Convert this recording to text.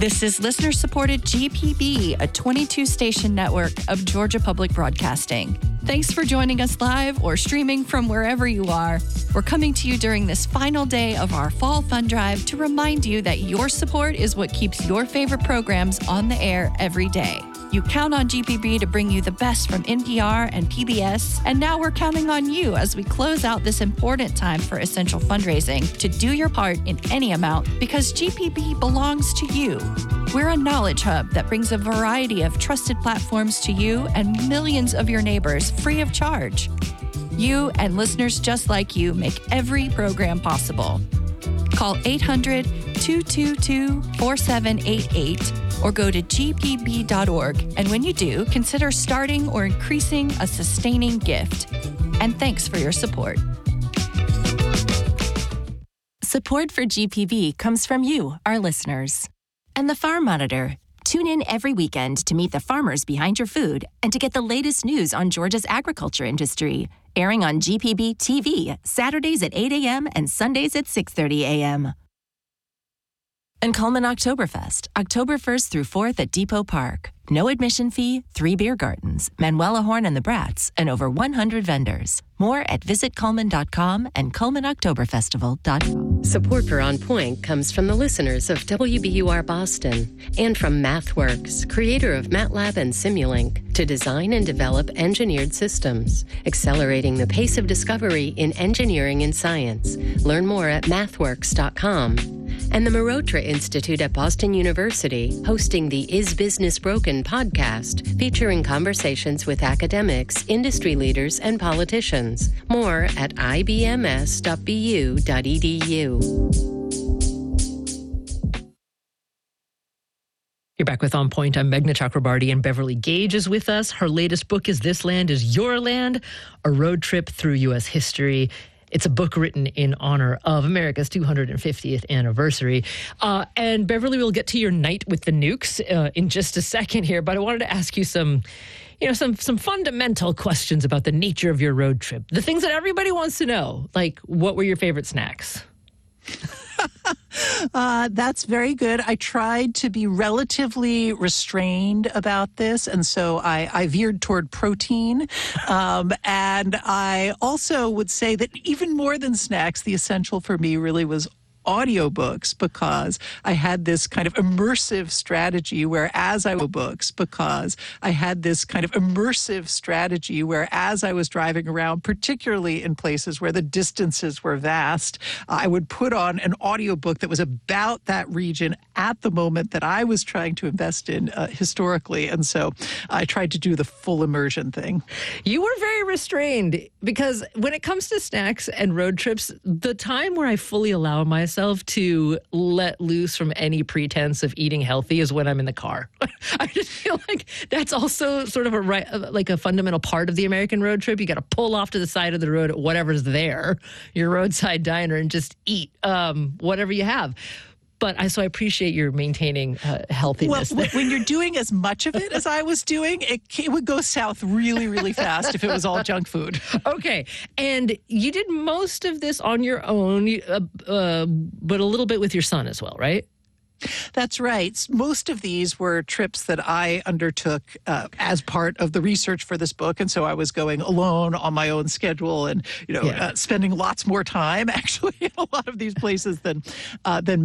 This is listener-supported GPB, a 22-station network of Georgia Public Broadcasting. Thanks for joining us live or streaming from wherever you are. We're coming to you during this final day of our Fall Fund Drive to remind you that your support is what keeps your favorite programs on the air every day. You count on GPB to bring you the best from NPR and PBS, and now we're counting on you as we close out this important time for essential fundraising to do your part in any amount because GPB belongs to you. We're a knowledge hub that brings a variety of trusted platforms to you and millions of your neighbors free of charge. You and listeners just like you make every program possible. Call 800-222-4788 or go to gpb.org. And when you do, consider starting or increasing a sustaining gift. And thanks for your support. Support for GPB comes from you, our listeners. And the Farm Monitor. Tune in every weekend to meet the farmers behind your food and to get the latest news on Georgia's agriculture industry. Airing on GPB TV, Saturdays at 8 a.m. and Sundays at 6:30 a.m. And Cullman Oktoberfest, October 1st through 4th at Depot Park. No admission fee, 3 beer gardens, Manuela Horn and the Brats, and over 100 vendors. More at visitcullman.com and CullmanOktoberfestival.com. Support for On Point comes from the listeners of WBUR Boston and from MathWorks, creator of MATLAB and Simulink, to design and develop engineered systems, accelerating the pace of discovery in engineering and science. Learn more at mathworks.com. And the Marotra Institute at Boston University, hosting the Is Business Broken podcast, featuring conversations with academics, industry leaders, and politicians. More at ibms.bu.edu. You're back with On Point. I'm Meghna Chakrabarty, and Beverly Gage is with us. Her latest book is This Land is Your Land, a road trip through U.S. history. It's a book written in honor of America's 250th anniversary. And Beverly, we'll get to your night with the nukes in just a second here, but I wanted to ask you some fundamental questions about the nature of your road trip. The things that everybody wants to know, like what were your favorite snacks? That's very good. I tried to be relatively restrained about this, and so I veered toward protein. And I also would say that even more than snacks, the essential for me really was audiobooks, because I had this kind of immersive strategy where as I was driving around, particularly in places where the distances were vast, I would put on an audiobook that was about that region at the moment that I was trying to invest in historically. And so I tried to do the full immersion thing. You were very restrained, because when it comes to snacks and road trips, the time where I fully allow myself to let loose from any pretense of eating healthy is when I'm in the car. I just feel like that's also sort of a fundamental part of the American road trip. You got to pull off to the side of the road at whatever's there, your roadside diner, and just eat whatever you have. So I appreciate your maintaining healthiness. Well, when you're doing as much of it as I was doing, it would go south really, really fast if it was all junk food. Okay. And you did most of this on your own, but a little bit with your son as well, right? That's right. Most of these were trips that I undertook as part of the research for this book. And so I was going alone on my own schedule and, spending lots more time actually in a lot of these places than